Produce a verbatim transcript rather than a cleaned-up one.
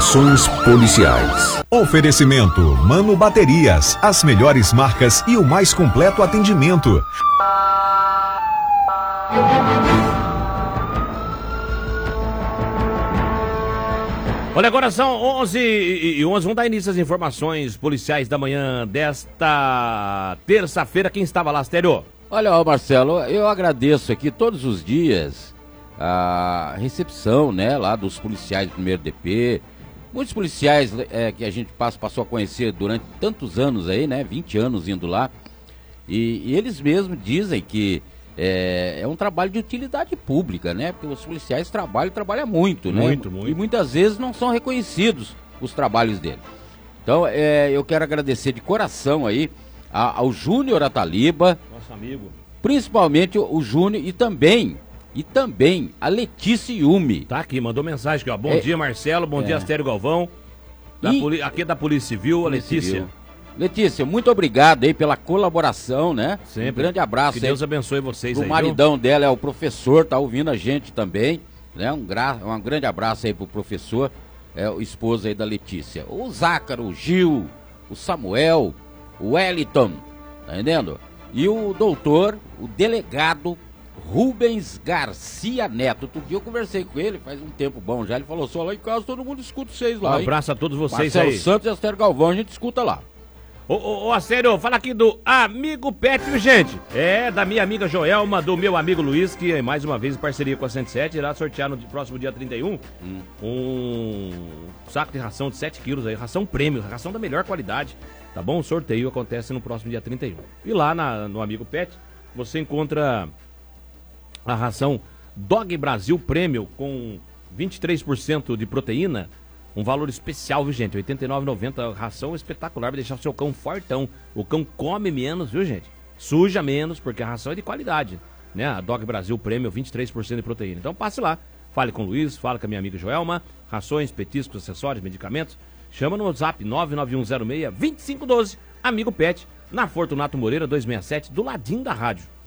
Informações policiais. Oferecimento Mano Baterias, as melhores marcas e o mais completo atendimento. Olha, agora são onze e onze, vamos dar início às informações policiais da manhã desta terça-feira. Quem estava lá, Astério? Olha, ó, Marcelo, eu agradeço aqui todos os dias a recepção, né, lá dos policiais do primeiro D P. Muitos policiais é, que a gente passa, passou a conhecer durante tantos anos aí, né, vinte anos indo lá. E, e eles mesmos dizem que É, é um trabalho de utilidade pública, né? Porque os policiais trabalham, trabalham muito, né? Muito, muito. E muitas vezes não são reconhecidos os trabalhos dele. Então, é, eu quero agradecer de coração aí a, ao Júnior Ataliba. Nosso amigo. Principalmente o, o Júnior e também, e também a Letícia Yumi. Tá aqui, mandou mensagem aqui, ó. Bom É, dia, Marcelo. Bom é. dia, Astério Galvão. Da E- poli- Aqui é da Polícia Civil, a Polícia Letícia. Civil. Letícia, muito obrigado aí pela colaboração, né? Sempre. Um grande abraço Que aí. Deus abençoe vocês O aí, maridão dela é o professor, tá ouvindo a gente também, né? Um, gra... um grande abraço aí pro professor, é o esposo aí da Letícia. O Zácaro, o Gil, o Samuel, o Wellington, tá entendendo? E o doutor, o delegado Rubens Garcia Neto. Outro dia eu conversei com ele, faz um tempo bom já, ele falou, só lá em casa todo mundo escuta vocês Um lá, hein? abraço a todos vocês Marcelo aí. Santos e Astério Galvão, a gente escuta lá. Ô, ô, ô, Astério, fala aqui do Amigo Pet, viu, gente? É, da minha amiga Joelma, do meu amigo Luiz, que mais uma vez em parceria com a cento e sete, irá sortear no próximo dia trinta e um Hum. um saco de ração de sete quilos aí, ração prêmio, ração da melhor qualidade, tá bom? O sorteio acontece no próximo dia trinta e um. E lá na, no Amigo Pet, você encontra a ração Dog Brasil Prêmio com vinte e três por cento de proteína, um valor especial, viu, gente? oitenta e nove reais e noventa centavos, ração espetacular, vai deixar o seu cão fortão. O cão come menos, viu, gente? Suja menos, porque a ração é de qualidade, né? A Dog Brasil Prêmio, vinte e três por cento de proteína. Então passe lá, fale com o Luiz, fale com a minha amiga Joelma, rações, petiscos, acessórios, medicamentos. Chama no WhatsApp nove nove um zero seis, dois cinco um dois, Amigo Pet, na Fortunato Moreira duzentos e sessenta e sete, do ladinho da rádio.